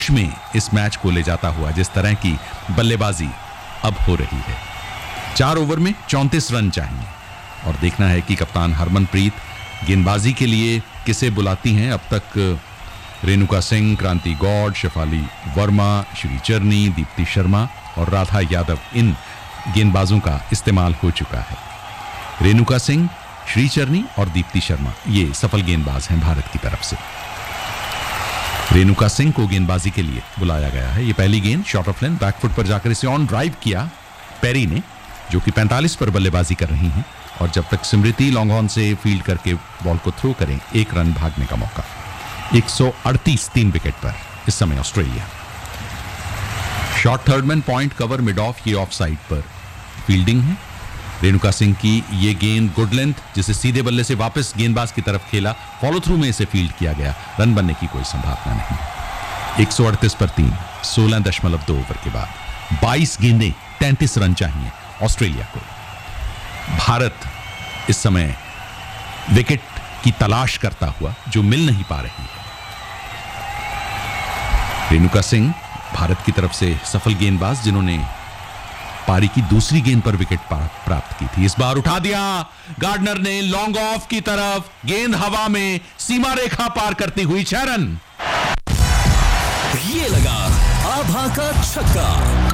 में इस मैच को ले जाता हुआ जिस तरह की बल्लेबाजी अब हो रही है। 4 ओवर में 34 रन चाहिए और देखना है कि कप्तान हरमनप्रीत गेंदबाजी के लिए किसे बुलाती हैं। अब तक रेणुका सिंह, क्रांति गौड़, शेफाली वर्मा, श्री चरनी, दीप्ति शर्मा और राधा यादव इन गेंदबाजों का इस्तेमाल हो चुका है। रेणुका सिंह, श्री चरनी और दीप्ति शर्मा ये सफल गेंदबाज हैं भारत की तरफ से। रेणुका सिंह को गेंदबाजी के लिए बुलाया गया है। ये पहली गेंद शॉर्ट ऑफ लेंथ बैकफुट पर जाकर इसे ऑन ड्राइव किया पेरी ने, जो कि 45 पर बल्लेबाजी कर रही हैं और जब तक स्मृति लॉन्ग ऑन से फील्ड करके बॉल को थ्रो करें 1 रन भागने का मौका। 138 3 विकेट पर इस समय Australia. Short third man point cover mid of, ये ऑफ साइड पर फील्डिंग है। रेणुका सिंह की ये गेंद गुड लेंथ जिसे सीधे बल्ले से वापस गेंदबाज की तरफ खेला, फॉलो थ्रू में इसे फील्ड किया गया। रन बनने की कोई संभावना नहीं। 138 पर 3, 16.2 ओवर के बाद 22 गेंदें, 33 रन चाहिए ऑस्ट्रेलिया को। भारत इस समय विकेट की तलाश करता हुआ जो मिल नहीं पा रही है। रेणुका सिंह भारत की तरफ से सफल गेंदबाज जिन्होंने पारी की दूसरी गेंद पर विकेट प्राप्त की थी। इस बार उठा दिया गार्डनर ने लॉन्ग ऑफ की तरफ, गेंद हवा में सीमा रेखा पार करती हुई 6 रन। ये लगा आभा का छक्का।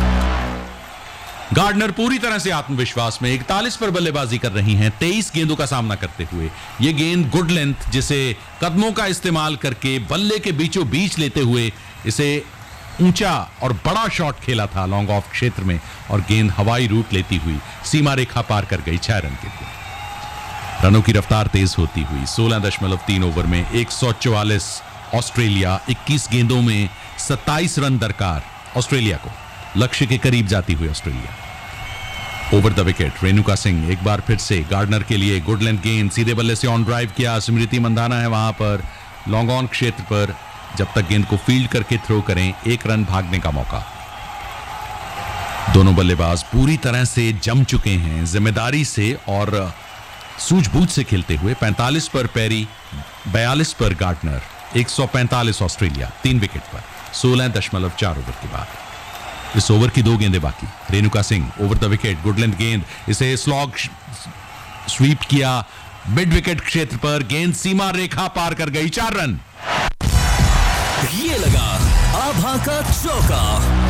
गार्डनर पूरी तरह से आत्मविश्वास में 41 पर बल्लेबाजी कर रही हैं 23 गेंदों का सामना करते हुए। यह गेंद गुड लेंथ जिसे कदमों का इस्तेमाल करके बल्ले के बीचों बीच लेते हुए इसे ऊंचा और बड़ा शॉट खेला था लॉन्ग ऑफ क्षेत्र में और गेंद हवाई रूट लेती हुई सीमा रेखा पार कर गई 6 रन के लिए। रनों की रफ्तार तेज होती हुई 16.3 ओवर में 144 ऑस्ट्रेलिया, 21 गेंदों में 27 रन दरकार ऑस्ट्रेलिया को, लक्ष्य के करीब जाती हुई Australia. Over the wicket Renuka Singh एक बार फिर से गार्डनर के लिए गुड लेंथ गेंद सीधे बल्ले से ऑन ड्राइव किया। स्मृति मंदाना है वहां पर लॉन्ग ऑन क्षेत्र पर, जब तक गेंद को फील्ड करके थ्रो करें 1 रन भागने का मौका। दोनों बल्लेबाज पूरी तरह से जम चुके हैं जिम्मेदारी से और सूझबूझ से खेलते हुए। 45 पर पेरी, 42 पर गार्डनर, 145 ऑस्ट्रेलिया 3 विकेट पर 16.4 ओवर के बाद। इस ओवर की 2 गेंदें बाकी। Renuka Singh over the wicket, good length गेंद, इसे स्लॉग स्वीप किया मिड विकेट क्षेत्र पर, गेंद सीमा रेखा पार कर गई 4 रन। ये लगा आभा का चौका।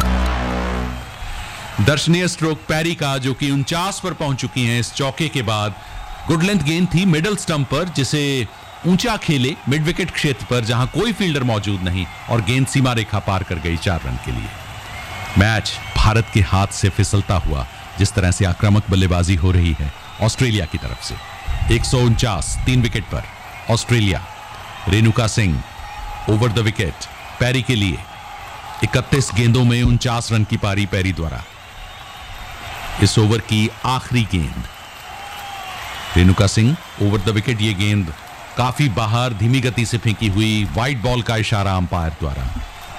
दर्शनीय स्ट्रोक पैरी का जो कि 49 पर पहुंच चुकी हैं इस चौके के बाद। गुड लेंथ गेंद थी मिडल स्टंप पर जिसे ऊंचा खेले मिड विकेट क्षेत्र पर जहां कोई फील्डर मौजूद नहीं और गेंद सीमा रेखा पार कर गई 4 रन के लिए। मैच भारत के हाथ से फिसलता हुआ जिस तरह से आक्रामक बल्लेबाजी हो रही है ऑस्ट्रेलिया की तरफ से। 149 3 विकेट पर Australia. Renuka Singh over the wicket पैरी के लिए 31 गेंदों में 49 रन की पारी पैरी द्वारा। इस ओवर की आखिरी गेंद Renuka Singh over the wicket. यह गेंद काफी बाहर धीमी गति से फेंकी हुई, वाइड बॉल का इशारा अंपायर द्वारा।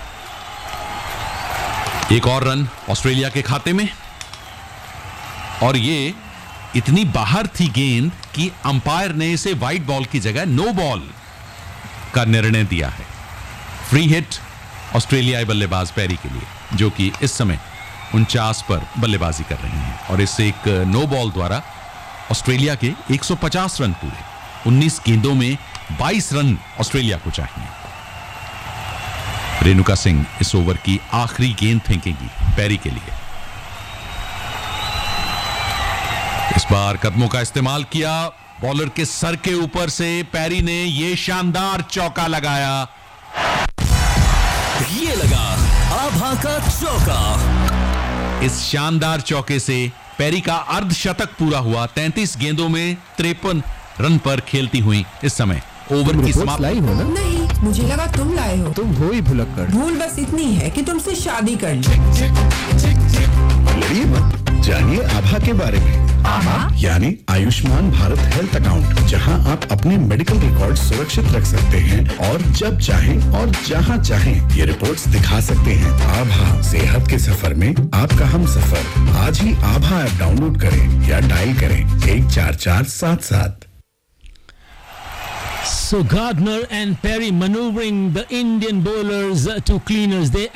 एक और रन ऑस्ट्रेलिया के खाते में और ये इतनी बाहर थी गेंद कि अंपायर ने इसे वाइड बॉल की जगह नो बॉल का निर्णय दिया है। फ्री हिट ऑस्ट्रेलियाई बल्लेबाज पैरी के लिए जो कि इस समय 49 पर बल्लेबाजी कर रही हैं और इस एक नो बॉल द्वारा ऑस्ट्रेलिया के 150 रन पूरे। 19 गेंदों में 22 रन ऑस्ट्रेलिया को चाहिए। रेणुका सिंह इस ओवर की आखिरी गेंद फेंकेगी पैरी के लिए। इस बार कदमों का इस्तेमाल किया, बॉलर के सर के ऊपर से पैरी ने यह शानदार चौका लगाया। ये लगा आभा का चौका। इस शानदार चौके से पैरी का अर्धशतक पूरा हुआ। 33 गेंदों में 53 रन पर खेलती हुई इस समय ओवर की समाप्ति। लाई हो ना? नहीं, मुझे लगा तुम लाए हो। तुम हो ही भुलक्कड़। भूल बस इतनी है कि तुमसे शादी कर ली। लड़िए मत, जानिए आभा के बारे में। आभा यानी आयुष्मान भारत हेल्थ अकाउंट, जहां आप अपने मेडिकल रिकॉर्ड सुरक्षित रख सकते हैं और जब चाहें और जहां चाहें ये रिपोर्ट्स दिखा सकते हैं। आभा, सेहत के सफर में आपका हम सफर। आज ही आभा ऐप डाउनलोड करें या डायल करें 14477। So Gardner and Perry maneuvering the Indian bowlers to cleaners. They